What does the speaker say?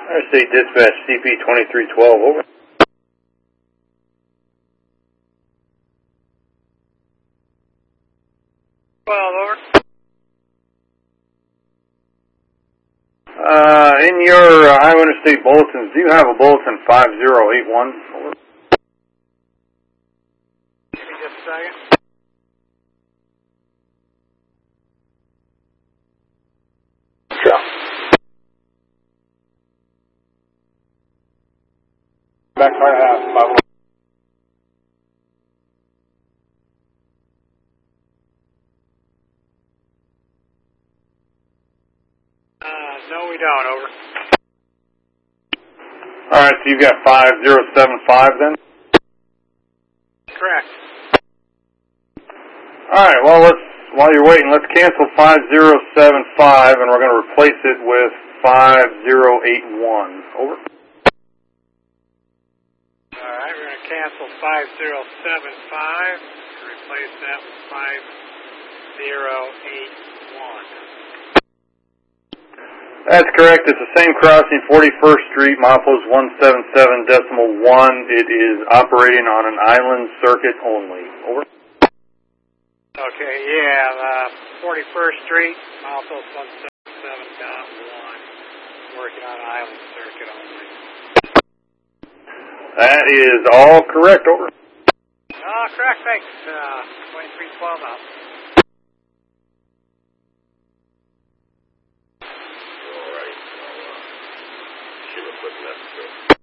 State Dispatch, CP-2312, over. Over. In your Iowa Interstate bulletins, do you have a bulletin 5081? Over. Give me just a second. Yeah. Back fire half, 5. No, we don't. Over. All right, so you've got 5075 then? Correct. All right, well, while you're waiting, let's cancel 5075, and we're going to replace it with 5081. Over. All right, we're going to cancel 5075 and replace that with 5081. That's correct. It's the same crossing, 41st Street, milepost 177.1. It is operating on an island circuit only. Over. Okay, yeah, 41st Street, milepost 177.1, working on island circuit only. That is all correct. Over. Correct, thanks. 2312 out. All right. Should have put that through.